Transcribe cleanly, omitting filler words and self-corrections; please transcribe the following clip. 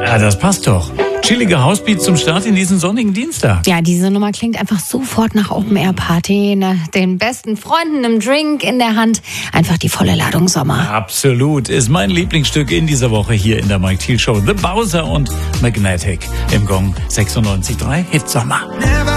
Ja, das passt doch. Chillige Housebeats zum Start in diesen sonnigen Dienstag. Ja, diese Nummer klingt einfach sofort nach Open-Air-Party, nach den besten Freunden, einem Drink in der Hand. Einfach die volle Ladung Sommer. Absolut. Ist mein Lieblingsstück in dieser Woche hier in der Mike Thiel Show. The Bowser und Magnetic im Gong 96.3 Hitsommer.